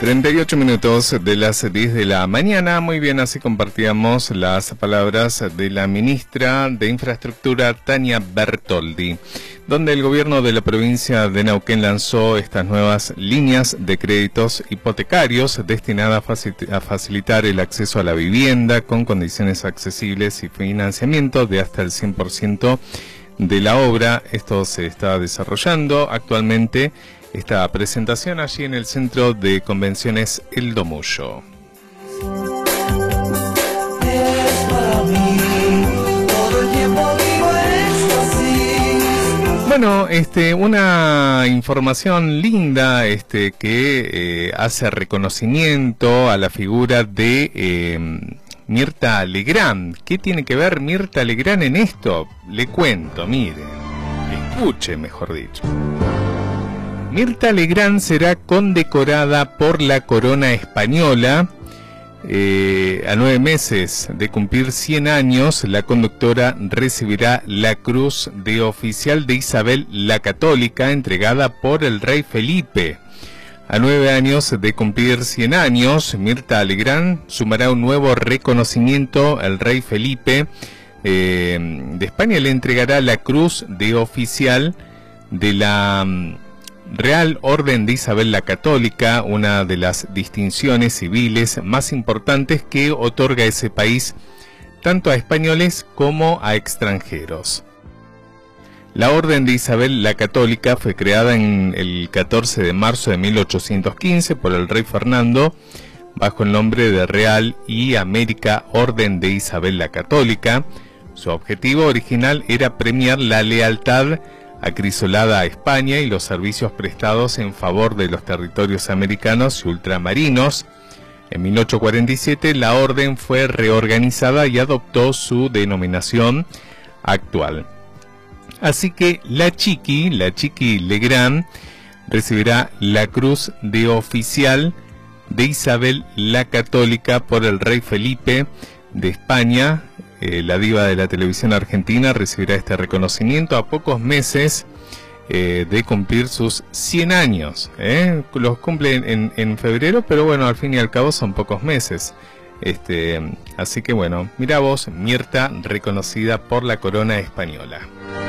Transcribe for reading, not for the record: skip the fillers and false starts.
38 minutos de las 10 de la mañana. Muy bien, así compartíamos las palabras de la ministra de Infraestructura, Tania Bertoldi, donde el gobierno de la provincia de Neuquén lanzó estas nuevas líneas de créditos hipotecarios destinadas a facilitar el acceso a la vivienda con condiciones accesibles y financiamiento de hasta el 100% de la obra. Esto se está desarrollando actualmente. Esta presentación allí en el Centro de Convenciones El Domullo. Bueno, una información linda que hace reconocimiento a la figura de Mirta Legrand. ¿Qué tiene que ver Mirta Legrand en esto? Le cuento, mire, escuche, mejor dicho. Mirta Legrand será condecorada por la corona española. A 9 meses de cumplir 100 años, la conductora recibirá la Cruz de Oficial de Isabel la Católica, entregada por el rey Felipe. A 9 años de cumplir 100 años, Mirta Legrand sumará un nuevo reconocimiento. El rey Felipe de España le entregará la Cruz de Oficial de la Real Orden de Isabel la Católica, una de las distinciones civiles más importantes que otorga ese país tanto a españoles como a extranjeros. La Orden de Isabel la Católica fue creada en el 14 de marzo de 1815 por el rey Fernando bajo el nombre de Real y América Orden de Isabel la Católica. Su objetivo original era premiar la lealtad acrisolada a España y los servicios prestados en favor de los territorios americanos y ultramarinos. En 1847 la orden fue reorganizada y adoptó su denominación actual. Así que la Chiqui Legrand recibirá la Cruz de Oficial de Isabel la Católica por el rey Felipe de España. La diva de la televisión argentina recibirá este reconocimiento a pocos meses de cumplir sus 100 años. Los cumple en febrero, pero bueno, al fin y al cabo son pocos meses. Así que bueno, mira vos, Mirta reconocida por la corona española.